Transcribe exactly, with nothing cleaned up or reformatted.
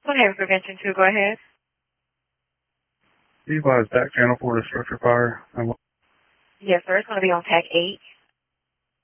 One Haven Prevention two, go ahead. Be advised, back channel for the structure fire. I'm Yes, sir. It's going to be on T A C eight.